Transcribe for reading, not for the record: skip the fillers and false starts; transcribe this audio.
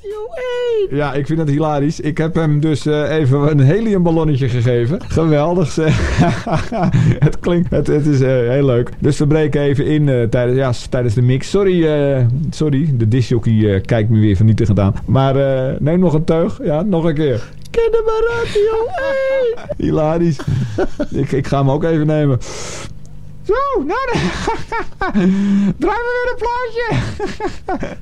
Radio 1. Ja, ik vind het hilarisch. Ik heb hem dus even een heliumballonnetje gegeven. Geweldig zeg. Het is heel leuk. Dus we breken even in tijdens de mix. Sorry, de discjockey kijkt me weer vernietigend aan. Maar neem nog een teug. Ja, nog een keer. Kinderman Radio 1. Hilarisch. Ik ga hem ook even nemen. Zo, nou, draai me weer een plaatje.